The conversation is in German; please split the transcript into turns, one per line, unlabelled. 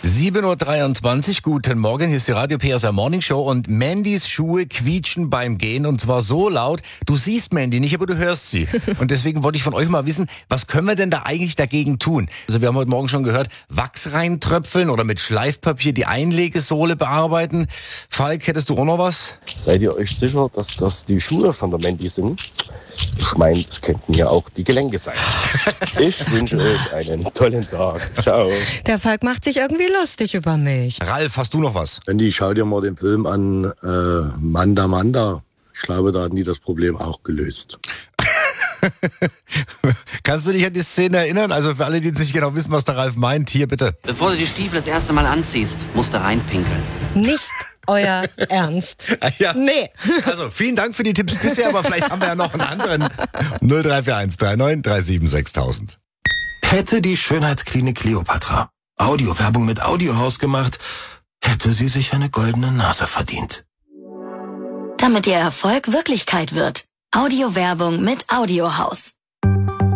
7:23 Uhr, guten Morgen, hier ist die Radio PSR Morning Show und Mandys Schuhe quietschen beim Gehen und zwar so laut, du siehst Mandy nicht, aber du hörst sie. Und deswegen wollte ich von euch mal wissen, was können wir denn da eigentlich dagegen tun? Also wir haben heute Morgen schon gehört, Wachs reintröpfeln oder mit Schleifpapier die Einlegesohle bearbeiten. Falk, hättest du auch noch was?
Seid ihr euch sicher, dass das die Schuhe von der Mandy sind? Ich meine, es könnten ja auch die Gelenke sein. Ich wünsche euch einen tollen Tag. Ciao.
Der Falk macht sich irgendwie lustig über mich.
Ralf, hast du noch was?
Mandy, schau dir mal den Film an, Manda Manda. Ich glaube, da hatten die das Problem auch gelöst.
Kannst du dich an die Szene erinnern? Also für alle, die jetzt nicht genau wissen, was der Ralf meint, hier bitte.
Bevor du die Stiefel das erste Mal anziehst, musst du reinpinkeln.
Nicht euer Ernst.
Ja.
Nee.
Also vielen Dank für die Tipps bisher, aber vielleicht haben wir ja noch einen anderen. 0341 39 37 6000.
Hätte die Schönheitsklinik Kleopatra Audiowerbung mit Audiohaus gemacht, hätte sie sich eine goldene Nase verdient.
Damit Ihr Erfolg Wirklichkeit wird. Audiowerbung mit Audiohaus.